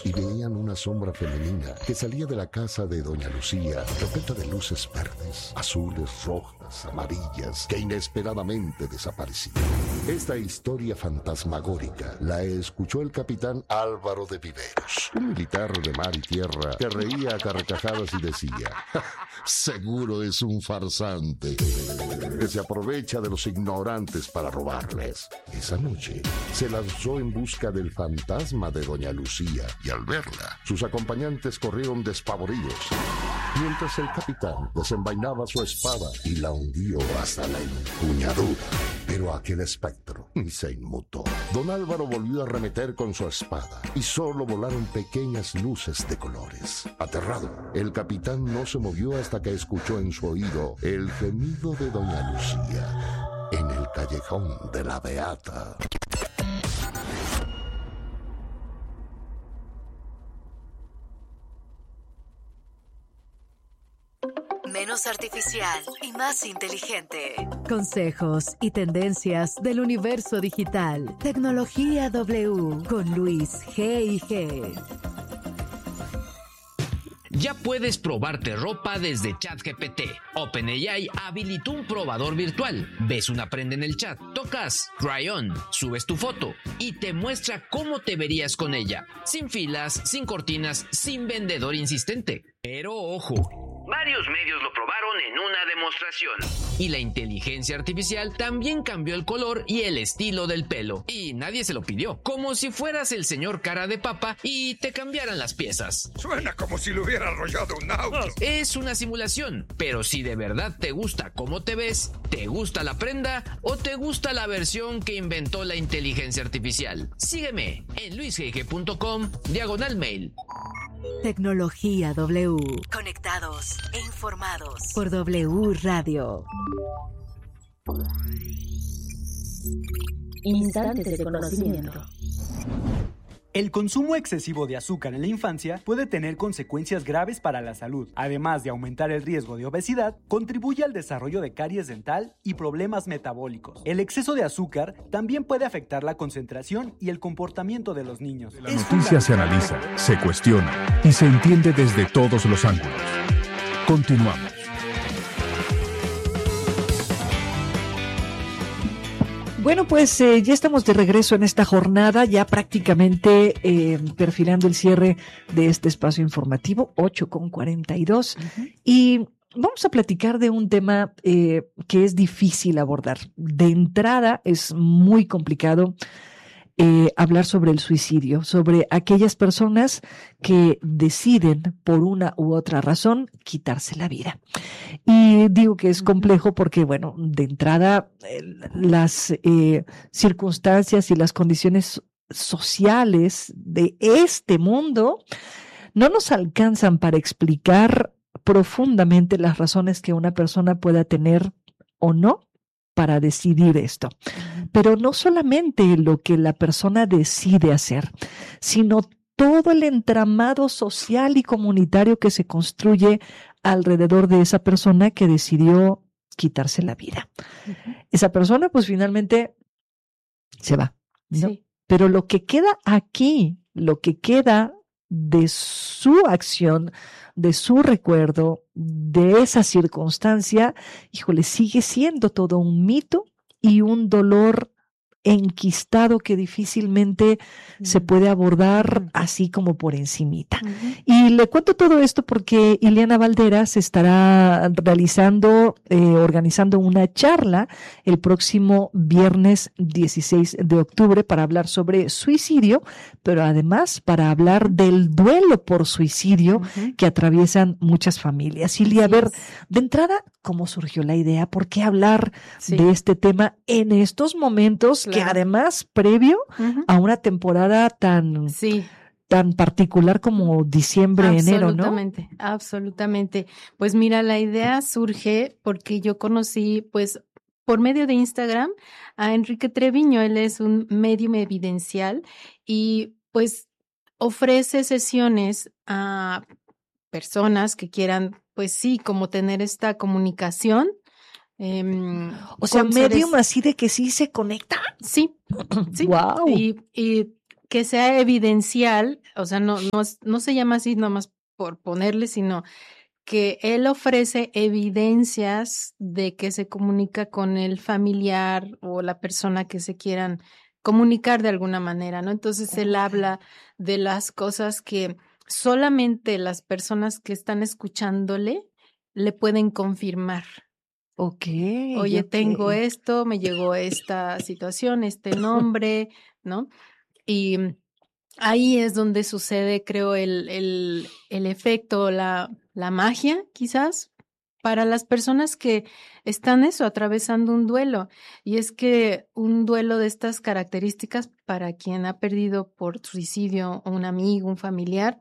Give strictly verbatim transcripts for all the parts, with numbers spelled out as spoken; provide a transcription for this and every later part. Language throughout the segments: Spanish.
y veían una sombra femenina que salía de la casa de doña Lucía, repleta de luces verdes, azules, rojas, amarillas, que inesperadamente desaparecían. Esta historia fantasmagórica la escuchó el capitán Álvaro de Viveros, un militar de mar y tierra que reía a carcajadas y decía: seguro es un farsante que se aprovecha de los ignorantes para robarles. Esa noche se lanzó en busca del fantasma de doña Lucía y al verla, sus acompañantes corrieron despavoridos, mientras el capitán desenvainaba su espada y la hundió hasta la empuñadura. Pero aquel espectro ni se inmutó. Don Álvaro volvió a arremeter con su espada y solo volaron pequeñas luces de colores. Aterrado, el capitán no se movió hasta que escuchó en su oído el gemido de doña Lucía en el callejón de la Beata. Menos artificial y más inteligente. Consejos y tendencias del universo digital. Tecnología W con Luis G y G. Ya puedes probarte ropa desde ChatGPT. OpenAI habilitó un probador virtual. Ves una prenda en el chat, tocas Try On, subes tu foto y te muestra cómo te verías con ella. Sin filas, sin cortinas, sin vendedor insistente. Pero ojo, varios medios lo probaron en una demostración. Y la inteligencia artificial también cambió el color y el estilo del pelo. Y nadie se lo pidió. Como si fueras el señor cara de papa y te cambiaran las piezas. Suena como si lo hubiera arrollado un auto. Es una simulación, pero si de verdad te gusta cómo te ves, te gusta la prenda o te gusta la versión que inventó la inteligencia artificial. Sígueme en luisgg.com diagonal mail. Tecnología W. Conectados e informados por W Radio. Instantes de conocimiento. El consumo excesivo de azúcar en la infancia puede tener consecuencias graves para la salud. Además de aumentar el riesgo de obesidad, contribuye al desarrollo de caries dental y problemas metabólicos. El exceso de azúcar también puede afectar la concentración y el comportamiento de los niños. La noticia se analiza, se cuestiona y se entiende desde todos los ángulos. Continuamos. Bueno, pues eh, ya estamos de regreso en esta jornada, ya prácticamente eh, perfilando el cierre de este espacio informativo, ocho con cuarenta y dos. Uh-huh. Y vamos a platicar de un tema eh, que es difícil abordar. De entrada es muy complicado eh, hablar sobre el suicidio, sobre aquellas personas que deciden por una u otra razón quitarse la vida. Y digo que es complejo porque, bueno, de entrada eh, las eh, circunstancias y las condiciones sociales de este mundo no nos alcanzan para explicar profundamente las razones que una persona pueda tener o no para decidir esto. Pero no solamente lo que la persona decide hacer, sino todo el entramado social y comunitario que se construye alrededor de esa persona que decidió quitarse la vida. Uh-huh. Esa persona, pues finalmente se va, ¿no? Sí. Pero lo que queda aquí, lo que queda de su acción, de su recuerdo, de esa circunstancia, híjole, sigue siendo todo un mito y un dolor enquistado que difícilmente uh-huh. se puede abordar uh-huh. así como por encimita. Uh-huh. Y le cuento todo esto porque Ileana Valderas estará realizando, eh, organizando una charla el próximo viernes dieciséis de octubre para hablar sobre suicidio, pero además para hablar del duelo por suicidio uh-huh. que atraviesan muchas familias. Ilia, a ver, de entrada, ¿cómo surgió la idea? ¿Por qué hablar sí. de este tema en estos momentos? Claro. Que además previo uh-huh. a una temporada tan, sí. tan particular como diciembre, enero, ¿no? Absolutamente, absolutamente. Pues mira, la idea surge porque yo conocí, pues, por medio de Instagram a Enrique Treviño. Él es un medium evidencial y pues ofrece sesiones a personas que quieran, pues sí, como tener esta comunicación. Um, o sea, medium seres... así de que sí se conecta. Sí, sí. Wow. Y, y que sea evidencial, o sea, no, no, no se llama así nomás por ponerle, sino que él ofrece evidencias de que se comunica con el familiar o la persona que se quieran comunicar de alguna manera, ¿no? Entonces él habla de las cosas que solamente las personas que están escuchándole le pueden confirmar. Ok. Oye, okay. tengo esto, me llegó esta situación, este nombre, ¿no? Y ahí es donde sucede, creo, el, el, el efecto, la, la magia, quizás, para las personas que están eso, atravesando un duelo. Y es que un duelo de estas características, para quien ha perdido por suicidio un amigo, un familiar,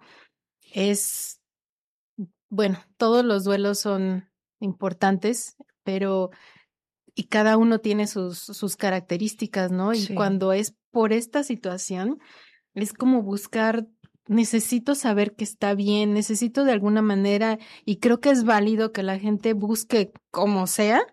es, bueno, todos los duelos son importantes, pero y cada uno tiene sus, sus características, ¿no? Y sí. cuando es por esta situación, es como buscar, necesito saber que está bien, necesito de alguna manera, y creo que es válido que la gente busque como sea,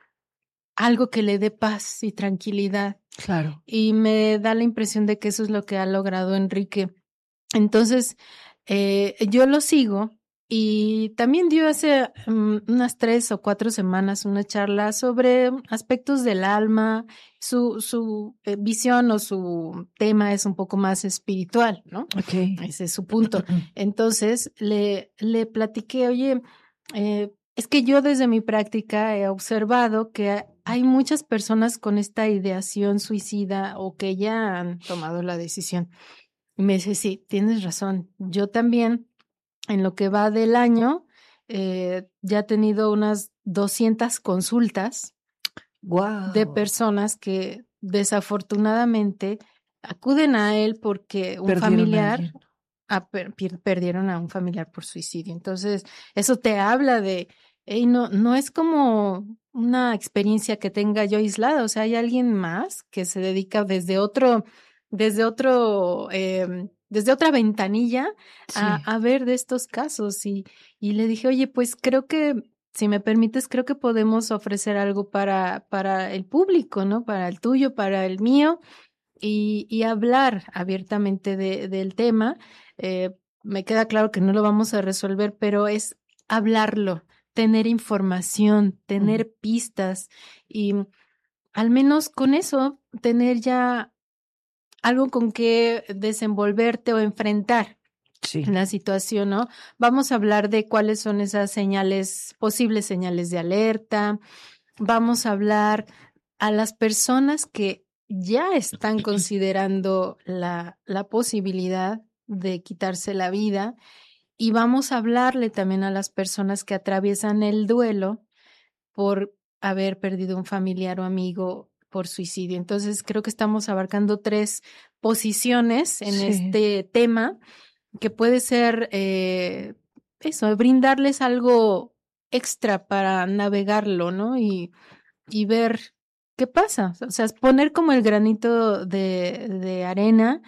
algo que le dé paz y tranquilidad. Claro. Y me da la impresión de que eso es lo que ha logrado Enrique. Entonces, eh, yo lo sigo. Y también dio hace um, unas tres o cuatro semanas una charla sobre aspectos del alma. Su, su eh, visión o su tema es un poco más espiritual, ¿no? Okay. Ese es su punto. Entonces, le, le platiqué, oye, eh, es que yo desde mi práctica he observado que hay muchas personas con esta ideación suicida o que ya han tomado la decisión. Y me dice, sí, tienes razón. Yo también, en lo que va del año, eh, ya he tenido unas doscientas consultas wow. de personas que desafortunadamente acuden a él porque un Perdieron familiar a per, perdieron a un familiar por suicidio. Entonces, eso te habla de, hey, no, no es como una experiencia que tenga yo aislada, o sea, hay alguien más que se dedica desde otro, desde otro, eh, desde otra ventanilla sí. a, a ver de estos casos. Y, y le dije, oye, pues creo que, si me permites, creo que podemos ofrecer algo para, para el público, ¿no? Para el tuyo, para el mío, y, y hablar abiertamente de, del tema. Eh, me queda claro que no lo vamos a resolver, pero es hablarlo, tener información, tener uh-huh. pistas y al menos con eso tener ya algo con que desenvolverte o enfrentar sí. la situación, ¿no? Vamos a hablar de cuáles son esas señales, posibles señales de alerta. Vamos a hablar a las personas que ya están considerando la, la posibilidad de quitarse la vida y vamos a hablarle también a las personas que atraviesan el duelo por haber perdido un familiar o amigo por suicidio. Entonces, creo que estamos abarcando tres posiciones en sí. este tema, que puede ser eh, eso, brindarles algo extra para navegarlo, ¿no? Y, y ver qué pasa. O sea, poner como el granito de, de arena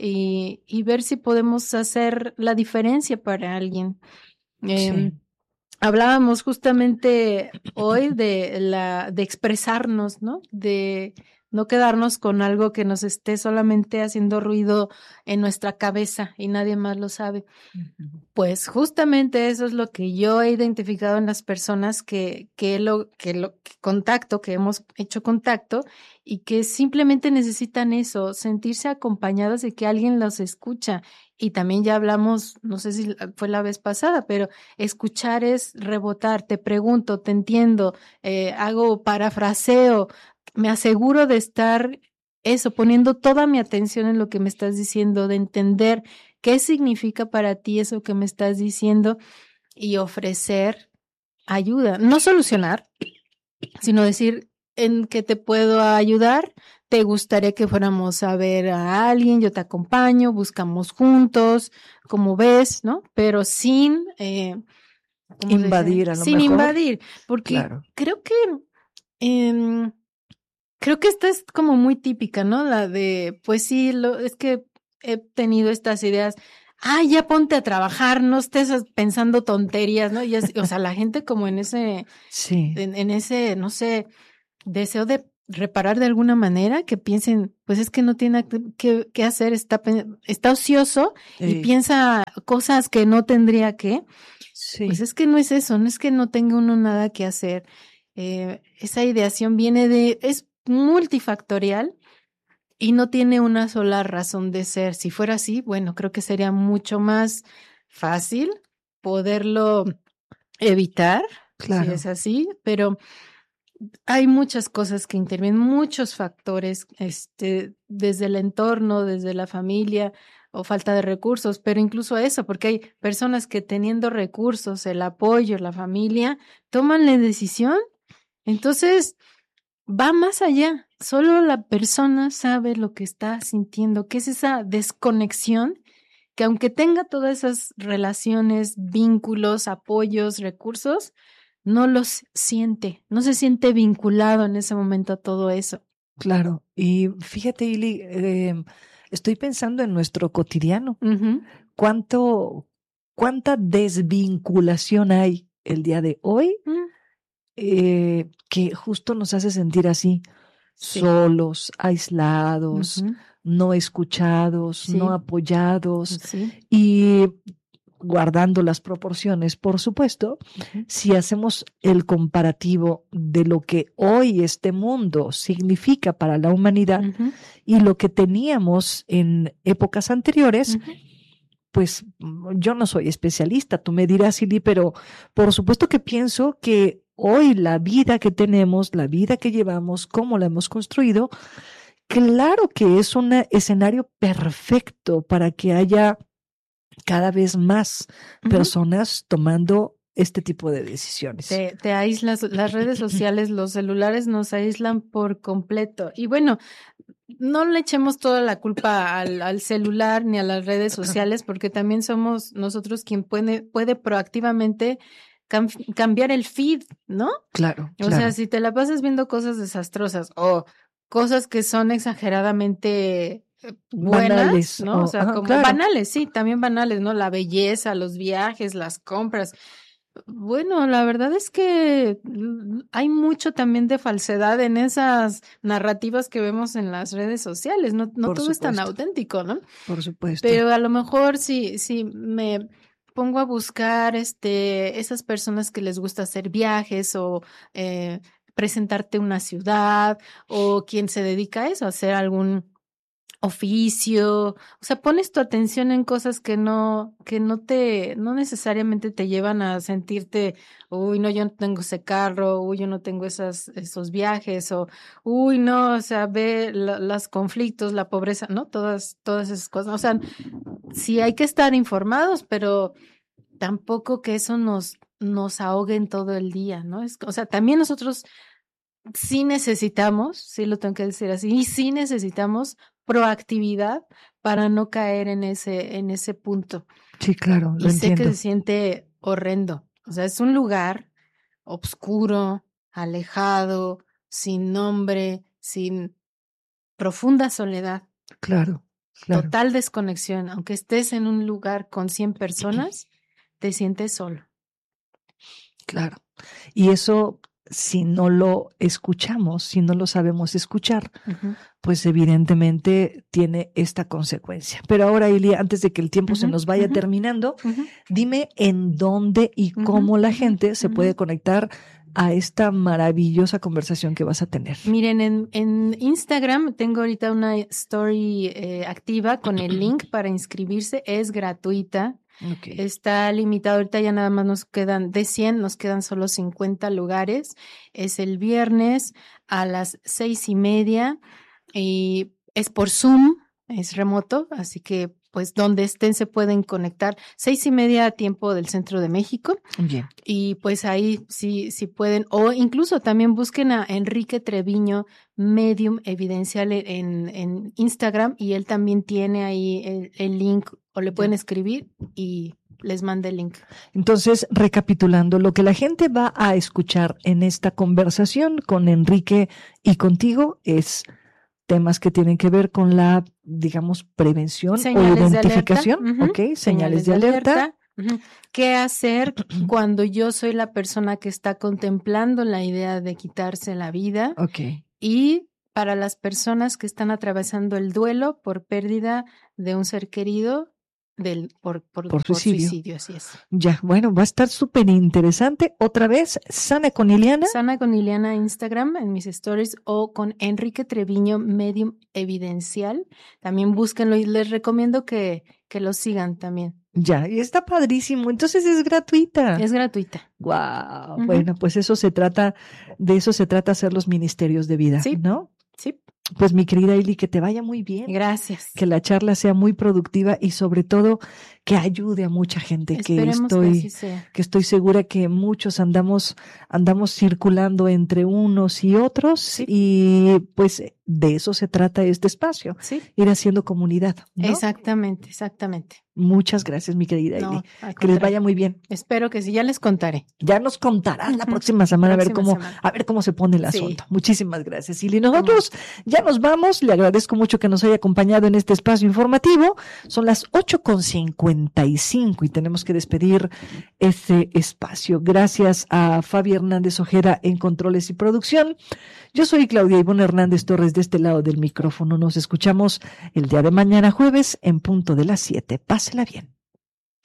y, y ver si podemos hacer la diferencia para alguien. Eh, sí. Hablábamos justamente hoy de la de expresarnos, ¿no? De no quedarnos con algo que nos esté solamente haciendo ruido en nuestra cabeza y nadie más lo sabe. Uh-huh. Pues justamente eso es lo que yo he identificado en las personas que, que lo, que lo que contacto, que hemos hecho contacto y que simplemente necesitan eso, sentirse acompañados y que alguien los escucha. Y también ya hablamos, no sé si fue la vez pasada, pero escuchar es rebotar, te pregunto, te entiendo, eh, hago parafraseo, me aseguro de estar eso, poniendo toda mi atención en lo que me estás diciendo, de entender qué significa para ti eso que me estás diciendo y ofrecer ayuda, no solucionar, sino decir en qué te puedo ayudar. ¿Te gustaría que fuéramos a ver a alguien? Yo te acompaño, buscamos juntos, como ves, ¿no? Pero sin eh, invadir, a lo sin mejor. invadir, porque claro. creo que eh, creo que esta es como muy típica, ¿no? La de, pues sí, lo, es que he tenido estas ideas. Ah, ya ponte a trabajar, no estés pensando tonterías, ¿no? Y es, o sea, la gente como en ese, sí. en, en ese, no sé, deseo de reparar de alguna manera, que piensen, pues es que no tiene que, que hacer, está, está ocioso sí. y piensa cosas que no tendría que. Sí. Pues es que no es eso, no es que no tenga uno nada que hacer. Eh, esa ideación viene de, es multifactorial y no tiene una sola razón de ser. Si fuera así, bueno, creo que sería mucho más fácil poderlo evitar, claro. si es así, pero hay muchas cosas que intervienen, muchos factores, este, desde el entorno, desde la familia o falta de recursos, pero incluso eso, porque hay personas que teniendo recursos, el apoyo, la familia, toman la decisión. Entonces, va más allá. Solo la persona sabe lo que está sintiendo, que es esa desconexión que aunque tenga todas esas relaciones, vínculos, apoyos, recursos, no los siente, no se siente vinculado en ese momento a todo eso. Claro, y fíjate, Ili, eh, estoy pensando en nuestro cotidiano. Uh-huh. ¿Cuánto, cuánta desvinculación hay el día de hoy uh-huh. eh, que justo nos hace sentir así, sí. solos, aislados, uh-huh. no escuchados, sí. no apoyados sí. y guardando las proporciones, por supuesto, uh-huh. si hacemos el comparativo de lo que hoy este mundo significa para la humanidad uh-huh. y lo que teníamos en épocas anteriores, uh-huh. pues yo no soy especialista, tú me dirás, Silly, pero por supuesto que pienso que hoy la vida que tenemos, la vida que llevamos, cómo la hemos construido, claro que es un escenario perfecto para que haya cada vez más uh-huh. personas tomando este tipo de decisiones. Te, te aíslas, las redes sociales, los celulares nos aíslan por completo. Y bueno, no le echemos toda la culpa al, al celular ni a las redes sociales, porque también somos nosotros quien puede, puede proactivamente cam- cambiar el feed, ¿no? Claro. O claro. sea, si te la pasas viendo cosas desastrosas o cosas que son exageradamente buenas, banales, ¿no? O, o sea, ajá, como claro. banales, sí, también banales, ¿no? La belleza, los viajes, las compras. Bueno, la verdad es que hay mucho también de falsedad en esas narrativas que vemos en las redes sociales. No, no todo supuesto. Es tan auténtico, ¿no? Por supuesto. Pero a lo mejor si, si me pongo a buscar este esas personas que les gusta hacer viajes o eh, presentarte una ciudad o quien se dedica a eso, a hacer algún oficio, o sea, pones tu atención en cosas que no, que no te, no necesariamente te llevan a sentirte, uy, no, yo no tengo ese carro, uy, yo no tengo esas, esos viajes, o, uy, no, o sea, ve la, los conflictos, la pobreza, ¿no? Todas, todas esas cosas, o sea, sí hay que estar informados, pero tampoco que eso nos, nos ahogue en todo el día, ¿no? Es, o sea, también nosotros sí necesitamos, sí lo tengo que decir así, y sí necesitamos proactividad para no caer en ese, en ese punto. Sí, claro, lo y entiendo. sé que se siente horrendo. O sea, es un lugar oscuro, alejado, sin nombre, sin profunda soledad. Claro, claro. Total desconexión. Aunque estés en un lugar con cien personas, te sientes solo. Claro. Y eso, si no lo escuchamos, si no lo sabemos escuchar, uh-huh. pues evidentemente tiene esta consecuencia. Pero ahora, Ilia, antes de que el tiempo uh-huh. se nos vaya uh-huh. terminando, uh-huh. dime en dónde y uh-huh. cómo la gente uh-huh. se puede conectar a esta maravillosa conversación que vas a tener. Miren, en, en Instagram tengo ahorita una story eh, activa con el link para inscribirse. Es gratuita. Okay. Está limitado, ahorita ya nada más nos quedan, de cien, nos quedan solo cincuenta lugares. Es el viernes a las seis y media y es por Zoom, es remoto, así que pues donde estén se pueden conectar. Seis y media a tiempo del centro de México. Bien. Y pues ahí sí, sí pueden, o incluso también busquen a Enrique Treviño, Medium Evidencial en, en Instagram, y él también tiene ahí el, el link, o le pueden escribir y les manda el link. Entonces, recapitulando, lo que la gente va a escuchar en esta conversación con Enrique y contigo es temas que tienen que ver con la, digamos, prevención señales o identificación, de alerta. Uh-huh. ¿ok? Señales, señales de, de alerta. alerta. Uh-huh. ¿Qué hacer cuando yo soy la persona que está contemplando la idea de quitarse la vida? Okay. y para las personas que están atravesando el duelo por pérdida de un ser querido, del por, por, por, suicidio. por suicidio, así es. Ya, bueno, va a estar súper interesante. Otra vez, Sana con Ileana. Sana con Ileana Instagram en mis stories o con Enrique Treviño Medium Evidencial. También búsquenlo y les recomiendo que, que lo sigan también. Ya, y está padrísimo. Entonces es gratuita. Es gratuita. Wow. Uh-huh. Bueno, pues eso se trata, de eso se trata hacer los ministerios de vida, sí. ¿no? Sí. Pues mi querida Ili, que te vaya muy bien. Gracias. Que la charla sea muy productiva y sobre todo que ayude a mucha gente. Esperemos que estoy, que así sea. Que estoy segura que muchos andamos, andamos circulando entre unos y otros, sí. Y pues de eso se trata este espacio. Sí. Ir haciendo comunidad, ¿no? Exactamente, exactamente. Muchas gracias, mi querida no, Ili. Que les vaya muy bien. Espero que sí, ya les contaré. Ya nos contarás uh-huh. la próxima semana la a ver próxima cómo, semana. a ver cómo se pone el sí. asunto. Muchísimas gracias, Ili. Nosotros uh-huh. ya nos vamos. Le agradezco mucho que nos haya acompañado en este espacio informativo. Son las ocho con cincuenta y cinco y tenemos que despedir este espacio. Gracias a Fabi Hernández Ojeda en controles y producción. Yo soy Claudia Ivonne Hernández Torres de este lado del micrófono. Nos escuchamos el día de mañana jueves en punto de las siete. Pásela bien.